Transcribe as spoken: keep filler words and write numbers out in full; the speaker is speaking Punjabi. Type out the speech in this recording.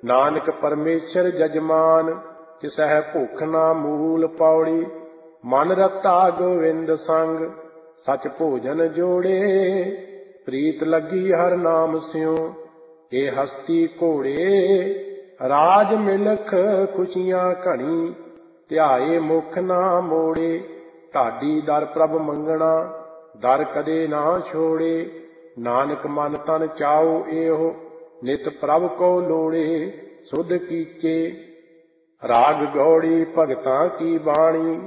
ਨਾਨਕ ਪਰਮੇਸ਼ਰ ਜਜਮਾਨ, ਤਿਸਹਿ ਭੁੱਖ ਨਾ ਮੂਲ ਪੌੜੀ। ਮਨ ਰਤਾ ਗੋਵਿੰਦ ਸੰਗ, ਸਚ ਭੋਜਨ ਜੋੜੇ। ਪ੍ਰੀਤ ਲੱਗੀ ਹਰ ਨਾਮ ਸਿਉ, ਏ ਹਸਤੀ ਘੋੜੇ। ਰਾਜ ਮਿਲਖ ਖੁਸ਼ੀਆਂ ਘਣੀ, ਧਿਆਏ ਮੁਖ ਨਾ ਮੋੜੇ। ਢਾਡੀ ਦਰ ਪ੍ਰਭ ਮੰਗਣਾ, ਦਰ ਕਦੇ ਨਾ ਛੋੜੇ। ਨਾਨਕ ਮਨ ਤਨ ਚਾਉ ਏਹੋ, ਨਿਤ ਪ੍ਰਭ ਕੋ ਲੋੜੇ। ਸੁਧ ਕੀਚੇ ਰਾਗ ਗੌੜੀ ਭਗਤਾਂ ਕੀ ਬਾਣੀ,